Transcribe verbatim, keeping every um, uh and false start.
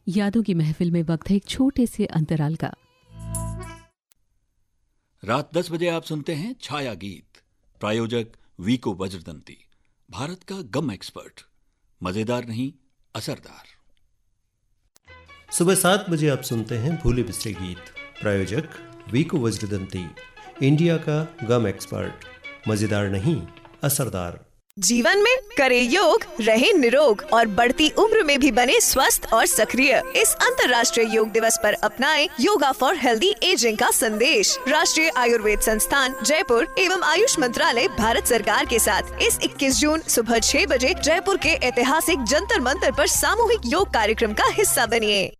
यादों की महफिल में वक्त है एक छोटे से अंतराल का। रात दस बजे आप सुनते हैं छाया गीत। प्रायोजक वीको वज्रदंती, भारत का गम एक्सपर्ट। मजेदार नहीं, असरदार। सुबह सात बजे आप सुनते हैं भूले बिसरे गीत। प्रायोजक वीको वज्रदंती, इंडिया का गम एक्सपर्ट। मजेदार नहीं, असरदार। जीवन में करे योग, रहे निरोग और बढ़ती उम्र में भी बने स्वस्थ और सक्रिय। इस अंतर्राष्ट्रीय योग दिवस पर अपनाएं योगा फॉर हेल्दी एजिंग का संदेश। राष्ट्रीय आयुर्वेद संस्थान जयपुर एवं आयुष मंत्रालय भारत सरकार के साथ इस इक्कीस जून सुबह छह बजे जयपुर के ऐतिहासिक जंतर मंतर पर सामूहिक योग कार्यक्रम का हिस्सा बनिए।